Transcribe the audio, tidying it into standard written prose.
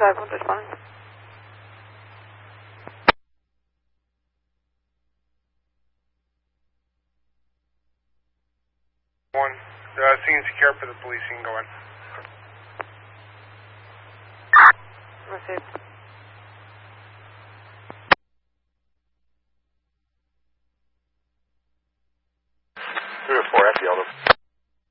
5, what's responding? One. Scene secure for the police. You can go in. Received.